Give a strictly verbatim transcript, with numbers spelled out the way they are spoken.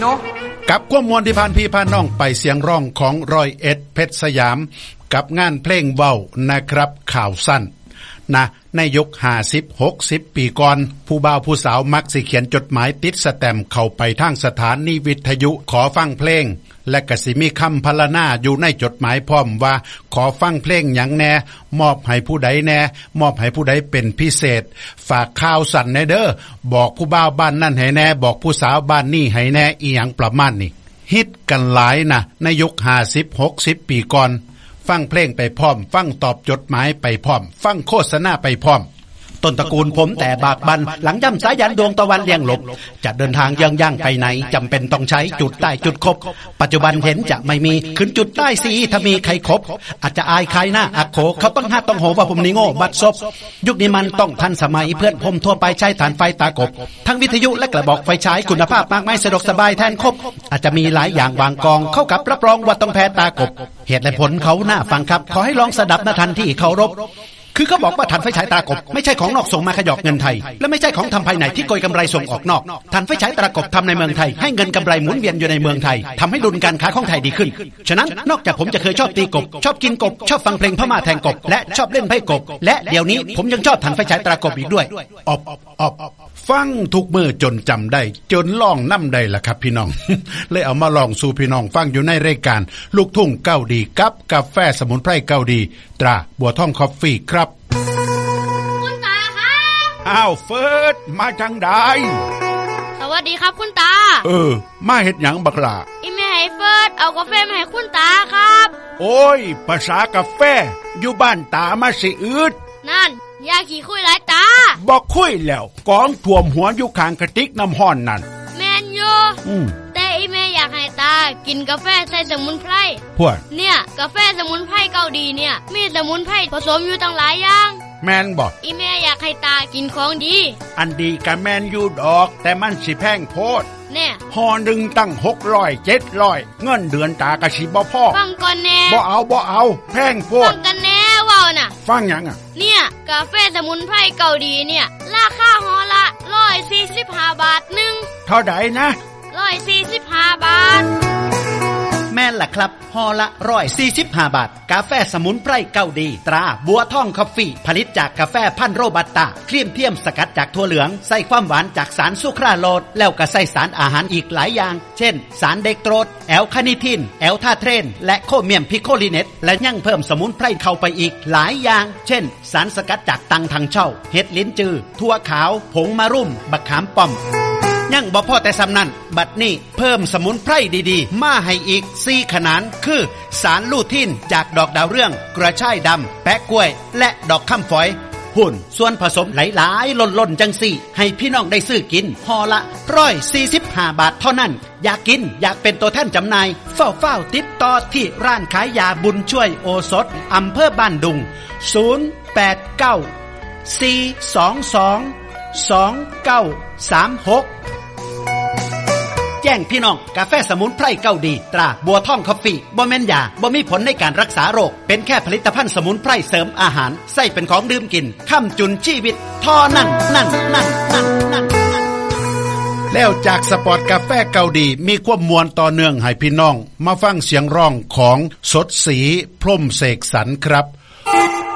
เนาะกับความมวลที่ผ่านพี่ผ่านน้องไปเสียงร้องของร้อยเอ็ดเพชรสยามกับงานเพลงเว้านะครับข่าวสั้นนะในยุคห้าสิบ หกสิบปีก่อนผู้บ่าวผู้สาวมักสิเขียนจดหมายติดสแตมป์เข้าไปทางสถานีวิทยุขอฟังเพลงและก็สิมีคำพรรณนาอยู่ในจดหมายพร้อมว่าขอฟังเพลงหยังแน่มอบให้ผู้ใดแน่มอบให้ผู้ใดเป็นพิเศษฝากข่าวสั่นแน่เด้อบอกผู้บ่าวบ้านนั่นให้แน่บอกผู้สาวบ้านนี่ให้แน่อีหยังประมาณนี้ฮิตกันหลายนะในยุคห้าสิบ หกสิบปีก่อนฟังเพลงไปพร้อมฟังตอบจดหมายไปพร้อมฟังโฆษณาไปพร้อมต้นตระกูลผมแต่บากบันหลังย่ำสายันดวงตะวันเลี้ยงหลบจะเดินทางย่างย่างไปไหนจำเป็นต้องใช้จุดใต้จุดคบปัจจุบันเห็นจะไม่มีขึ้นจุดใต้สีถ้ามีใครครบอาจจะอายใครหน้าอักโขเขาต้องห้าต้องโหว่าผมนี่โง่บัดซบยุคนี้มันต้องทันสมัยเพื่อนผมทั่วไปใช้ฐานไฟตากบทั้งวิทยุและกระบอกไฟฉายคุณภาพมากไม่สะดวกสบายแทนครบอาจจะมีหลายอย่างวางกองเข้ากับรับรองว่าต้องแพ้ตากบเหตุและผลเขาหน้าฟังครับขอให้ลองสดับนะทันที่เคารพคือเขาบอกว่าถ่านไฟฉายตรากบไม่ใช่ของนอกส่งมาขยอกเงินไทยและไม่ใช่ของทำภายในที่โกยกำไรส่งออกนอกถ่านไฟฉายตรากบทำในเมืองไทยให้เงินกำไรหมุนเวียนอยู่ในเมืองไทยทำให้ดุลการค้าของไทยดีขึ้นฉะนั้นนอกจากผมจะเคยชอบตีกบชอบกินกบชอบฟังเพลงพม่าแทงกบและชอบเล่นไพ่กบและเดี๋ยวนี้ผมยังชอบถ่านไฟฉายตรากบอีกด้วยอบอบฟังทุกมือจนจำได้จนลองนำได้ล่ะครับพี่น้อง เลยเอามาลองสู่พี่น้องฟังอยู่ในรายการลูกทุ่งเก้าดีกับกาแฟสมุนไพรเก้าดีตราบัวทองคอฟฟี่ครับคุณตาครับอ้าวเฟิร์สมาจังไดสวัสดีครับคุณตาเออมาเฮ็ดหยังบักล่ะอีแม่ให้เฟิร์สเอากาแฟมาให้คุณตาครับโอ้ยภาษากาแฟอยู่บ้านตามาสิอืดนั่นอย่าขี้คุยหลายตาบอกคุยแล้วกองท่วมหัวอยู่ข้างกระติกน้ำห้อนนั่นแม่นอยู่แต่อีแม่อยากให้ตากินกาแฟใส่สมุนไพรพวกเนี่ยกาแฟสมุนไพรเกาดีเนี่ยมีสมุนไพรผสมอยู่ตั้งหลายอย่างแม่นบอกอีแม่อยากให้ตากินของดีอันดีก็แม่นอยู่ดอกแต่มันสิแพงโพดแน่ห่อหนึ่งตั้งหกร้อย เจ็ดร้อยเงินเดือนตากะสิบ่พอฟังก่อนแน่บ่เอาบ่เอาแพงโพดฟังกันแน่ว้าวน่ะฟังหยังอ่ะเนี่ยกาแฟสมุนไพรเกาดีเนี่ยราคาห่อละหนึ่งร้อยสี่สิบห้าบาทนึงเท่าใดนะหนึ่งร้อยสี่สิบห้าบาทแม่นล่ะครับห่อละหนึ่งร้อยสี่สิบห้าบาทกาแฟสมุนไพรเกาดีตราบัวทองคอฟฟี่ผลิตจากกาแฟพันธุ์โรบัสต้าครีมเทียมสกัดจากถั่วเหลืองใส่ความหวานจากสารซูคราโลสแล้วก็ใส่สารอาหารอีกหลายอย่างเช่นสารเด็กโตรสแอลคาเนิทินแอลทาเทรนและโคเมียมพิโคลิเนตและยังเพิ่มสมุนไพรเข้าไปอีกหลายอย่างเช่นสารสกัดจากตังถังเช่าเห็ดลิ้นจือถั่วขาวผงมะรุ่มบักขามป้อมยังบ่พอแต่สำนั้นบัดนี้เพิ่มสมุนไพรดีๆมาให้อีกสี่ขนาดคือสารลูทีนจากดอกดาวเรืองกระชายดำแปะกล้วยและดอกข้ามฝอยหุ่นส่วนผสมหลายๆล่นๆจังสี่ให้พี่น้องได้ซื้อกินห่อละหนึ่งร้อยสี่สิบห้าบาทเท่านั้นอยากกินอยากเป็นตัวแทนจำหน่ายเฝ้าๆติดต่อที่ร้านขายยาบุญช่วยโอสถอำเภอบ้านดุงศูนย์ แปด เก้า สี่ สอง สอง สอง เก้า สาม หกแจ้งพี่น้องกาแฟสมุนไพรเกาดีตราบัวทองคอฟฟี่บ่แม่นยาบ่มีผลในการรักษาโรคเป็นแค่ผลิตภัณฑ์สมุนไพรเสริมอาหารใส่เป็นของดื่มกินค้ำจุนชีวิตทอนั่นนั่นนั่นนั่นนั่นแล้วจากสปอร์ตกาแฟเกาดีมีความมวลต่อเนื่องให้พี่น้องมาฟังเสียงร้องของสดศรีพรหมเสกสรรครับ